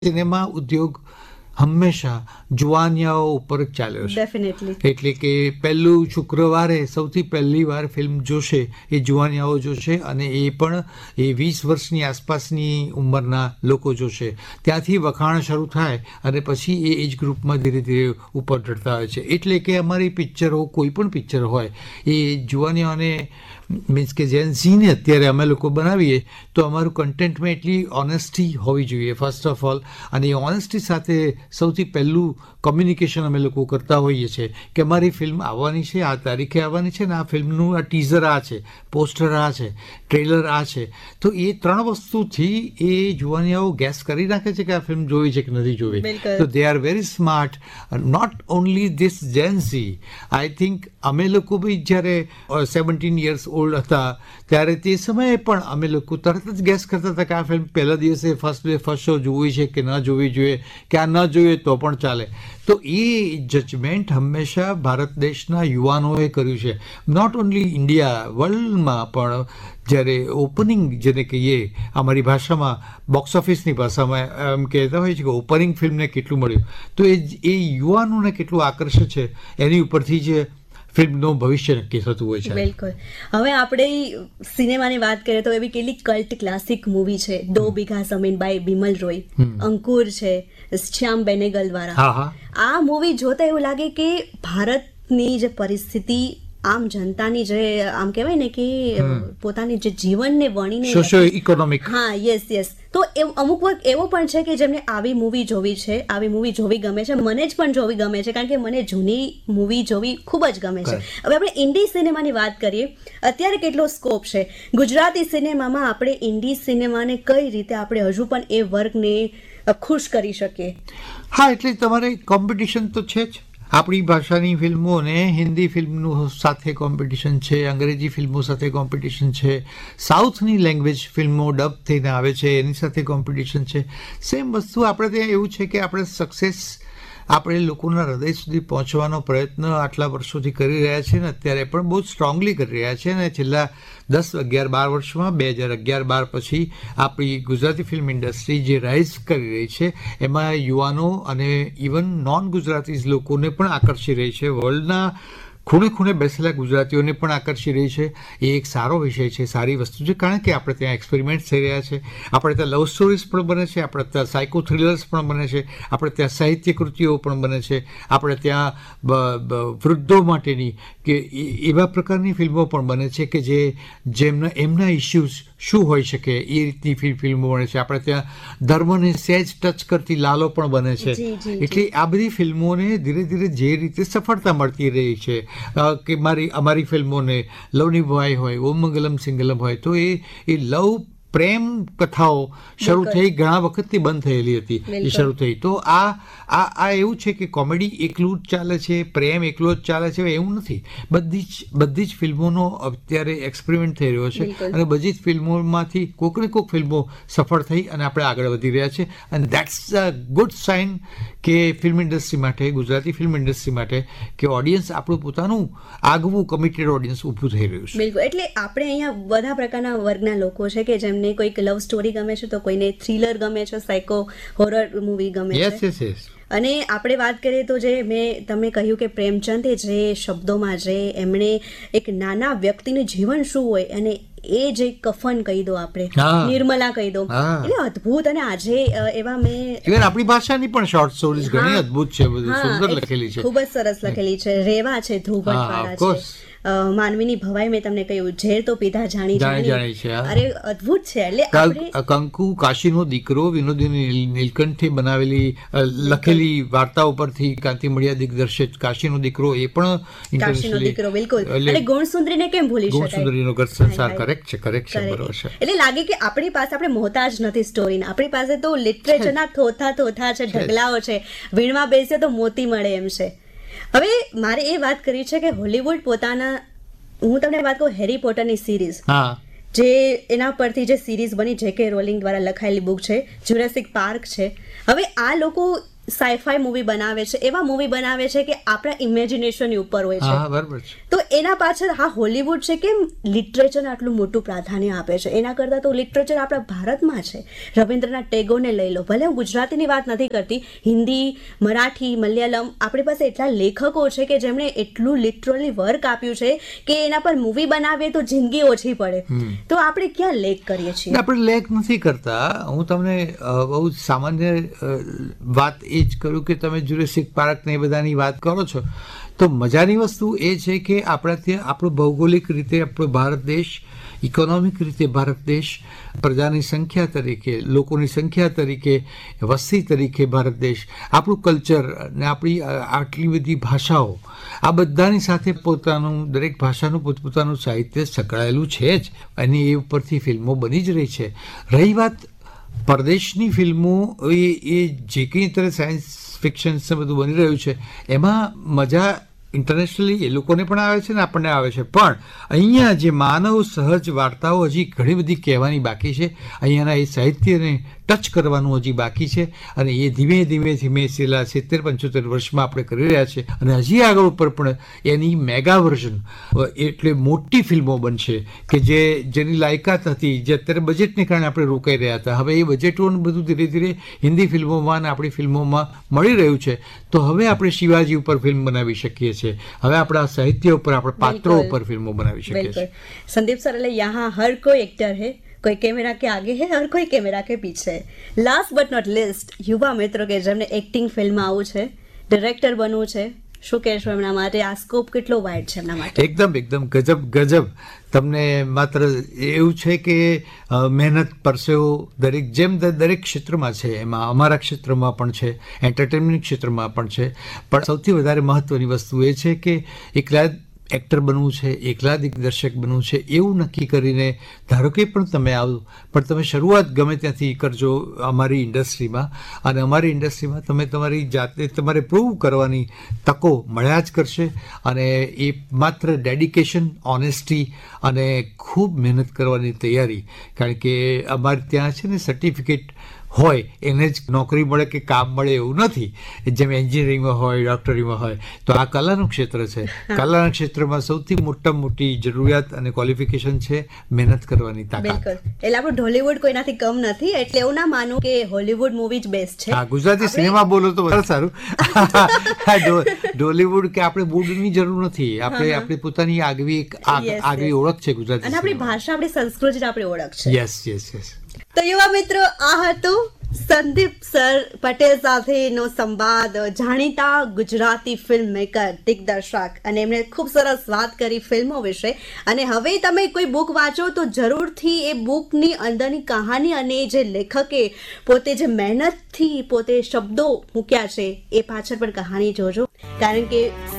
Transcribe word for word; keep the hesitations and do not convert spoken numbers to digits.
Cinema ઉદ્યોગ હંમેશા જુવાનિયાઓ ઉપર જ ચાલ્યો છે. ડેફિનેટલી. એટલે કે પહેલું શુક્રવારે સૌથી પહેલી વાર ફિલ્મ જોશે એ જુવાનિયાઓ જોશે, અને એ પણ એ વીસ વર્ષની આસપાસની ઉંમરના લોકો જોશે. ત્યાંથી વખાણ શરૂ થાય અને પછી એ એજ ગ્રુપમાં ધીરે ધીરે ઉપર ચડતા હોય છે. એટલે કે અમારી પિક્ચરો, કોઈ પણ પિક્ચર હોય, એ જુવાનિયાઓને મીન્સ કે જેન ઝીને અત્યારે અમે લોકો બનાવીએ તો અમારું કન્ટેન્ટમાં એટલી ઓનેસ્ટી હોવી જોઈએ ફર્સ્ટ ઓફ ઓલ. અને એ ઓનેસ્ટી સાથે સૌથી પહેલું કમ્યુનિકેશન અમે લોકો કરતા હોઈએ છીએ કે અમારી ફિલ્મ આવવાની છે, આ તારીખે આવવાની છે, ને આ ફિલ્મનું આ ટીઝર આ છે, પોસ્ટર આ છે, ટ્રેલર આ છે. તો એ ત્રણ વસ્તુથી એ જુવાનિયાઓ ગેસ કરી નાખે છે કે આ ફિલ્મ જોવી છે કે નથી જોવી. તો they are very smart. Not only this gen Zee, I think અમે લોકો બી જ્યારે સેવન્ટીન યર્સ ઓલ્ડ હતા ત્યારે તે સમયે પણ અમે લોકો તરત જ ગેસ કરતા હતા કે આ ફિલ્મ પહેલા દિવસે ફર્સ્ટ ડે ફર્સ્ટ શો જોવી છે કે ન જોવી જોઈએ, કે આ ન જોઈએ તો પણ ચાલે. તો એ જજમેન્ટ હંમેશા ભારત દેશના યુવાનોએ કર્યું છે. નોટ ઓનલી ઇન્ડિયા, વર્લ્ડમાં પણ જ્યારે ઓપનિંગ જેને કહીએ અમારી ભાષામાં, બોક્સ ઓફિસની ભાષામાં એમ કહેતા હોય છે કે ઓપનિંગ ફિલ્મને કેટલું મળ્યું, તો એ એ યુવાનોને કેટલું આકર્ષે છે એની ઉપરથી જ ફિલ્મનું ભવિષ્ય નક્કી થતું હોય છે. બિલકુલ. હવે આપણે સિનેમાની વાત કરીએ તો એવી કેટલી કલ્ટ ક્લાસિક મૂવી છે, દો બીઘા જમીન બાય બિમલ રોય, અંકુર છે શ્યામ બેનેગલ દ્વારા. હા હા. આ મૂવી જોતા એવું લાગે કે ભારતની જે પરિસ્થિતિ, આમ જનતાની જે આમ કહેવાય ને કે પોતાની જે જીવનને વણીને સોશિયો ઇકોનોમિક. હા, યસ યસ. તો અમુક વખત એવો પણ છે કે જેમને આવી મૂવી જોવી છે, આવી મૂવી જોવી ગમે છે. મને જ પણ જોવી ગમે છે, કારણ કે મને જૂની મૂવી જોવી ખૂબ જ ગમે છે. હવે આપણે ઇન્ડી સિનેમાની વાત કરીએ, અત્યારે કેટલો સ્કોપ છે ગુજરાતી સિનેમામાં. આપણે ઇન્ડી સિનેમાને કઈ રીતે આપણે હજુ પણ એ વર્ગને ખુશ કરી શકીએ? હા, એટલે તમારે કોમ્પિટિશન તો છે જ. આપણી ભાષાની ફિલ્મો અને હિન્દી ફિલ્મનું સાથે કોમ્પિટિશન છે, અંગ્રેજી ફિલ્મો સાથે કોમ્પિટિશન છે, સાઉથની લેંગ્વેજ ફિલ્મો ડબ થઈને આવે છે એની સાથે કોમ્પિટિશન છે. સેમ વસ્તુ આપણે ત્યાં એવું છે કે આપણે સક્સેસ આપણે લોકોના હૃદય સુધી પહોંચવાનો પ્રયત્ન આટલા વર્ષોથી કરી રહ્યા છીએ, ને અત્યારે પણ બહુ સ્ટ્રોંગલી કરી રહ્યા છે. અને છેલ્લા દસ અગિયાર બાર વર્ષમાં, બે હજાર અગિયાર બાર પછી આપણી ગુજરાતી ફિલ્મ ઇન્ડસ્ટ્રી જે રાઇઝ કરી રહી છે એમાં યુવાનો અને ઇવન નોન ગુજરાતીઝ લોકોને પણ આકર્ષી રહી છે. વર્લ્ડના ખૂણે ખૂણે બેસેલા ગુજરાતીઓને પણ આકર્ષી રહી છે. એ એક સારો વિષય છે, સારી વસ્તુ છે, કારણ કે આપણે ત્યાં એક્સપેરિમેન્ટ થઈ રહ્યા છે. આપણે ત્યાં લવ સ્ટોરીઝ પણ બને છે, આપણે ત્યાં સાયકો થ્રિલર્સ પણ બને છે, આપણે ત્યાં સાહિત્ય કૃતિઓ પણ બને છે, આપણે ત્યાં વૃદ્ધો માટેની કે એવા પ્રકારની ફિલ્મો પણ બને છે કે જે જેમના એમના ઇસ્યુઝ શું હોઈ શકે એ રીતની ફિલ્મો બને છે. આપણે ત્યાં ધર્મને સહેજ ટચ કરતી લાલો પણ બને છે. એટલે આ બધી ફિલ્મોને ધીરે ધીરે જે રીતે સફળતા મળતી રહી છે કે મારી અમારી ફિલ્મોને લવની ભવાઈ હોય, ઓમ મંગલમ સિંગલમ હોય, તો એ એ લવ પ્રેમ કથાઓ શરૂ થઈ ઘણા વખતથી બંધ થયેલી હતી, એ શરૂ થઈ. તો આ આ આ એવું છે કે કોમેડી એકલું જ ચાલે છે, પ્રેમ એકલો જ ચાલે છે, એવું નથી. બધી જ બધી જ ફિલ્મોનો અત્યારે એક્સપેરિમેન્ટ થઈ રહ્યો છે, અને બધી જ ફિલ્મોમાંથી કોઈક ને કોઈક ફિલ્મો સફળ થઈ અને આપણે આગળ વધી રહ્યા છે. અને દેટ્સ અ ગુડ સાઇન કે ફિલ્મ ઇન્ડસ્ટ્રી માટે, ગુજરાતી ફિલ્મ ઇન્ડસ્ટ્રી માટે, કે ઓડિયન્સ આપણું પોતાનું આગવું કમિટેડ ઓડિયન્સ ઊભું થઈ રહ્યું છે. બિલકુલ. એટલે આપણે અહીંયા બધા પ્રકારના વર્ગના લોકો છે કે જેમ ને કોઈક લવ સ્ટોરી ગમે છે, તો કોઈને થ્રિલર ગમે છે, સાયકો હોરર મૂવી ગમે છે. Yes yes yes. અને આપણે વાત કરીએ તો જે મેં તમે કહ્યું કે પ્રેમચંદ જે શબ્દોમાં જે એમણે એક નાના વ્યક્તિનું જીવન શું હોય અને એ જે કફન કહી દો, આપણે નિર્મલા કહી દો, એટલે અદ્ભુત. અને આજે એવા મેં ઇવન આપણી ભાષાની પણ શોર્ટ સ્ટોરીઝ ઘણી અદ્ભુત છે, સુંદર લખેલી છે, ખૂબ જ સરસ લખેલી છે. રેવા છે, ધ્રુવ ભટ્ટવાળા છે, માનવીની ભવાઈ મેં તમને કહ્યું, ઝેર તો પીધા જાણી જાણી છે. અરે અદ્ભુત છે. એટલે આપણે કંકુ, કાશીનો દીકરો, વિનોદની નીલકંઠે બનાવેલી લખેલી વાર્તાઓ પરથી કાંતિ મળિયા દિગ્દર્શિત કાશીનો દીકરો, એ પણ કાશીનો દીકરો, બિલકુલ. અને ગુણસુંદરીને કેમ ભૂલી શકાય? ગુણસુંદરીનો ઘર સંસાર, કરેક્ટ છે, કરેક્ટ છે, બરોબર છે. એટલે લાગે કે આપણી પાસે આપણે મોહતાજ નથી સ્ટોરીના, આપણી પાસે તો લિટરેચરના થોથા થોથા છે, ઢગલાઓ છે, વીણવા બેસે તો મોતી મળે એમ છે. હવે મારે એ વાત કરવી છે કે હોલિવૂડ પોતાના, હું તમને વાત કહું, હેરી પોટરની સિરીઝ, જે એના પરથી જે સિરીઝ બની, જે કે રોલિંગ દ્વારા લખાયેલી બુક છે, જુરાસિક પાર્ક છે. હવે આ લોકો સાયફાઈ મૂવી બનાવે છે, એવા મૂવી બનાવે છે કે આપણા ઇમેજિનેશનની ઉપર હોય છે. તો એના પાછળ હા હોલિવૂડ છે કેમ લિટરેચરને આટલું મોટું પ્રાધાન્ય આપે છે, એના કરતાં તો લિટરેચર આપણા ભારતમાં છે. રવિન્દ્રનાથ ટેગોરને લઈ લો, ભલે હું ગુજરાતીની વાત નથી કરતી, હિન્દી, મરાઠી, મલયાલમ, આપણી પાસે એટલા લેખકો છે કે જેમણે એટલું લિટરલી વર્ક આપ્યું છે કે એના પર મૂવી બનાવીએ તો જિંદગી ઓછી પડે. તો આપણે ક્યાં લેખ કરીએ છીએ? આપણે લેખ નથી કરતા. હું તમને અ, બહુ જ સામાન્ય અ, વાત એ જ કરું કે તમે જુરાસિક પાર્ક ને એ બધાની વાત કરો છો તો મજાની વસ્તુ એ છે કે આપણા ત્યાં આપણો ભૌગોલિક રીતે આપણો ભારત દેશ, ઇકોનોમિક રીતે ભારત દેશ, પ્રજાની સંખ્યા તરીકે, લોકોની સંખ્યા તરીકે, વસ્તી તરીકે ભારત દેશ, આપણું કલ્ચર અને આપણી અ, આટલી બધી ભાષાઓ, આ બધાની સાથે પોતાનું દરેક ભાષાનું પોતપોતાનું સાહિત્ય સંકળાયેલું છે જ, અને એ ઉપરથી ફિલ્મો બની જ રહી છે. રહી વાત પરદેશની ફિલ્મો, એ એ જે કંઈ અત્યારે સાયન્સ ફિક્શન બધું બની રહ્યું છે એમાં મજા ઇન્ટરનેશનલી એ લોકોને પણ આવે છે ને આપણને આવે છે, પણ અહીંયા જે માનવ સહજ વાર્તાઓ હજી ઘણી બધી કહેવાની બાકી છે. અહીંયાના એ સાહિત્યને ટચ કરવાનું હજી બાકી છે, અને એ ધીમે ધીમે ધીમે છેલ્લા સિત્તેર પંચોતેર વર્ષમાં આપણે કરી રહ્યા છે. અને હજી આગળ ઉપર પણ એની મેગા વર્ઝન એટલે મોટી ફિલ્મો બનશે કે જે જેની લાયકાત હતી, જે અત્યારે બજેટને કારણે આપણે રોકાઈ રહ્યા હતા, હવે એ બજેટોનું બધું ધીરે ધીરે હિન્દી ફિલ્મોમાં અને આપણી ફિલ્મોમાં મળી રહ્યું છે. તો હવે આપણે શિવાજી ઉપર ફિલ્મ બનાવી શકીએ છીએ, હવે આપણા સાહિત્ય ઉપર, આપણા પાત્રો ઉપર ફિલ્મો બનાવી શકીએ છીએ. संदीप सर, એટલે यहाँ हर कोई एक्टर है, कोई कैमरा के आगे है और कोई कैमरा के पीछे है. लास्ट बट नॉट लिस्ट, યુવા મિત્રો કે જેમને એક્ટિંગ ફિલ્મમાં આવું છે, ડિરેક્ટર બનવું છે, શું કહેશો એમના માટે? આ સ્કોપ કેટલો વાઇડ છે એમના માટે? એકદમ એકદમ ગજબ ગજબ. તમને માત્ર એવું છે કે અ, મહેનત પરસેવો દરેક જેમ દ- દરેક ક્ષેત્રમાં છે, એમાં અમારા ક્ષેત્રમાં પણ છે, એન્ટરટેનમેન્ટ ક્ષેત્રમાં પણ છે. પણ સૌથી વધારે મહત્ત્વની વસ્તુ એ છે કે એકલા એક્ટર બનવું છે, એકલા દિગ્દર્શક બનવું છે એવું નક્કી કરીને ધારો કે પણ તમે આવો, પણ તમે શરૂઆત ગમે ત્યાંથી કરજો અમારી ઇન્ડસ્ટ્રીમાં, અને અમારી ઇન્ડસ્ટ્રીમાં તમે તમારી જાતે તમારે પ્રૂવ કરવાની તકો મળ્યા જ કરશે. અને એ માત્ર ડેડિકેશન, ઓનેસ્ટી અને ખૂબ મહેનત કરવાની તૈયારી, કારણ કે અમારે ત્યાં છે ને સર્ટિફિકેટ હોય એને જ નોકરી મળે કે કામ મળે એવું નથી, જેમ એન્જિનિયરિંગમાં હોય, ડૉક્ટરીમાં હોય. તો આ કલાનું ક્ષેત્ર છે. કલાના ક્ષેત્રમાં સૌથી મોટામાં મોટી જરૂરિયાત અને ક્વોલિફિકેશન છે મહેનત કરવાની તાકાત. બિલકુલ. એટલે આપણું ઢોલિવૂડ કોઈનાથી કમ નથી, એટલે એવું ના માનું કે હોલિવૂડ મૂવી જ બેસ્ટ છે. હા, ગુજરાતી સિનેમા બોલો તો વધારે સારું. ઢોલીવુડ કે આપણે બોર્ડની જરૂર નથી, આપણે આપણી પોતાની આગવી એક આગ- Yes, આગવી yes. ઓળખ છે ગુજરાતી અને આપણી સિનેમા. ભાષા, આપણી સંસ્કૃતિ, આપણી ઓળખ છે. Yes yes yes. તો યુવા મિત્રો, આ હતું સંદીપ સર પટેલ સાથેનો સંવાદ, જાણીતા ગુજરાતી ફિલ્મ મેકર, દિગ્દર્શક, અને એમણે ખૂબ સરસ વાત કરી ફિલ્મો વિશે. અને હવે તમે કોઈ બુક વાંચો તો જરૂરથી એ બુકની અંદરની કહાની અને જે લેખકે પોતે જે મહેનતથી પોતે શબ્દો મૂક્યા છે એ પાછળ પણ કહાની જોજો, કારણ કે